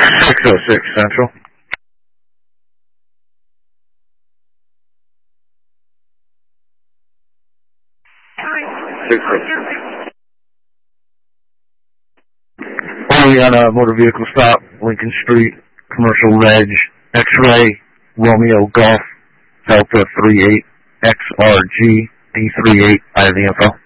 606 Central. Only on a motor vehicle stop, Lincoln Street, commercial reg, X-ray, Romeo Golf, Delta 38, XRG, D38. I have the info.